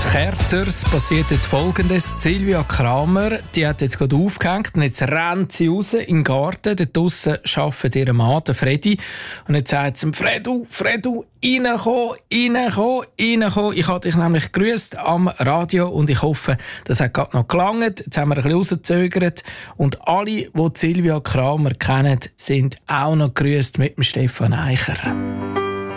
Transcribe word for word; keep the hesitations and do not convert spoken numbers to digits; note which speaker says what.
Speaker 1: Kerzers passiert jetzt Folgendes. Silvia Kramer, die hat jetzt gerade aufgehängt und jetzt rennt sie raus in den Garten. Dort draussen arbeitet ihr Mann, der Freddy. Und jetzt sagt sie ihm, Fredu, Fredu, reinkommen, reinkommen, reinkommen. Ich habe dich nämlich gegrüßt am Radio und ich hoffe, das hat gerade noch gelangt. Jetzt haben wir ein bisschen rausgezögert. Und alle, die Silvia Kramer kennen, sind auch noch gegrüßt mit dem Stefan Eicher.